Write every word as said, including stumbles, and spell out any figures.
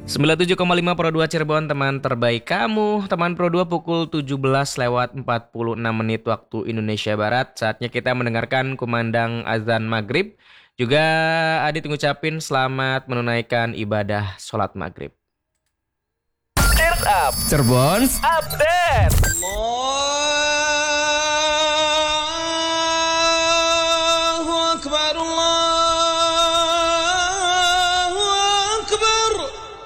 sembilan puluh tujuh koma lima Pro dua Cirebon, teman terbaik kamu. Teman Pro dua pukul tujuh belas lewat empat puluh enam menit waktu Indonesia Barat. Saatnya kita mendengarkan kumandang azan maghrib. Juga Adit ngucapin selamat menunaikan ibadah sholat maghrib. Cheers up Cirebon Update. More